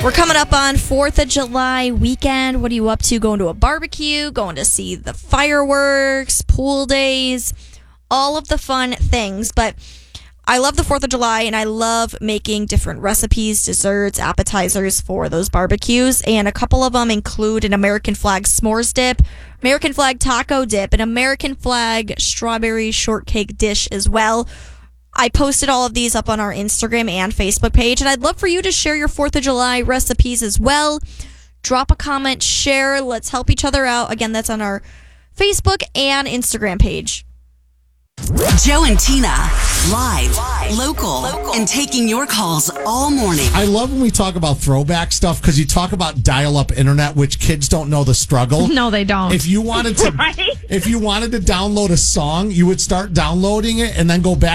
We're coming up on 4th of July weekend. What are you up to? Going to a barbecue? Going to see the fireworks? Pool days? All of the fun things. But I love the 4th of July, and I love making different recipes, desserts, appetizers for those barbecues. And a couple of them include an American flag s'mores dip, American flag taco dip, an American flag strawberry shortcake dish as well. I posted all of these up on our Instagram and Facebook page, and I'd love for you to share your 4th of July recipes as well. Drop a comment, share, let's help each other out. Again, that's on our Facebook and Instagram page. Joe and Tina, live, local, and taking your calls all morning. I love when we talk about throwback stuff because you talk about dial-up internet, which kids don't know the struggle. No, they don't. If you wanted to, if you wanted to download a song, you would start downloading it and then go back